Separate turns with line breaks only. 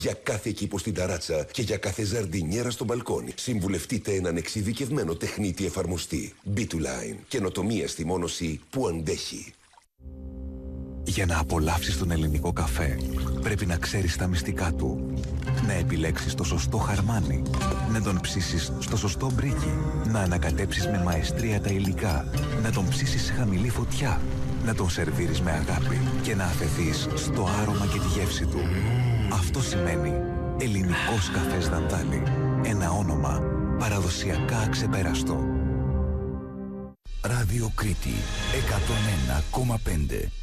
Για κάθε κήπο στην ταράτσα και για κάθε ζαρντινιέρα στο μπαλκόνι. Συμβουλευτείτε έναν εξειδικευμένο τεχνίτη εφαρμοστή. B2Line. Καινοτομία στη μόνωση που αντέχει.
Για να απολαύσεις τον ελληνικό καφέ, πρέπει να ξέρεις τα μυστικά του. Να επιλέξεις το σωστό χαρμάνι. Να τον ψήσεις στο σωστό μπρίκι. Να ανακατέψεις με μαεστρία τα υλικά. Να τον ψήσεις σε χαμηλή φωτιά. Να τον σερβίρεις με αγάπη. Και να αφεθείς στο άρωμα και τη γεύση του. Αυτό σημαίνει ελληνικός καφές Δαντάλη. Ένα όνομα παραδοσιακά αξεπέραστο.
Ράδιο Κρήτη 101,5.